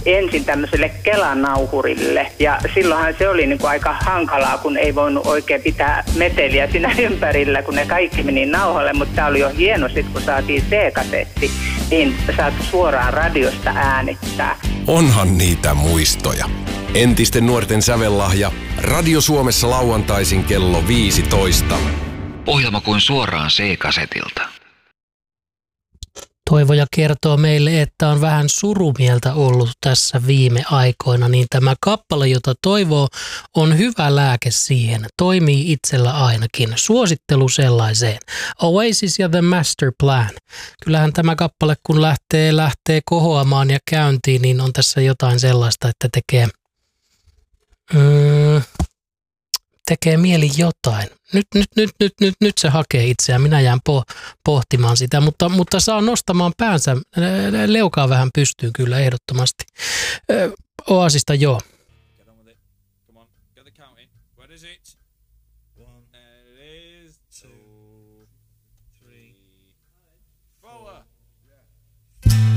ensin tämmöiselle Kelanauhurille. Ja silloinhan se oli niin kuin aika hankalaa, kun ei voinut oikein pitää meteliä siinä ympärillä, kun ne kaikki meni nauhalle. Mutta tämä oli jo hieno sit, kun saatiin C-kasetti, niin saat suoraan radiosta äänittää. Onhan niitä muistoja. Entisten nuorten sävellahja. Radio Suomessa lauantaisin kello 15. Ohjelma kuin suoraan C-kasetilta. Toivoja kertoo meille, että on vähän surumieltä ollut tässä viime aikoina, niin tämä kappale, jota toivoo, on hyvä lääke siihen. Toimii itsellä ainakin. Suosittelu sellaiseen. Oasis ja The Master Plan. Kyllähän tämä kappale, kun lähtee kohoamaan ja käyntiin, niin on tässä jotain sellaista, että tekee mieli jotain. Nyt se hakee itseään. Minä jään pohtimaan sitä, mutta saa nostamaan päänsä. Leukaa vähän pystyyn kyllä ehdottomasti. Oasista joo.